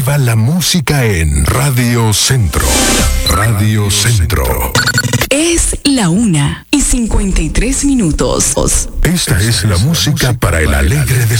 Viva la música en Radio Centro. Radio Centro. Es la 1:53. Esta Esta es la música para el alegre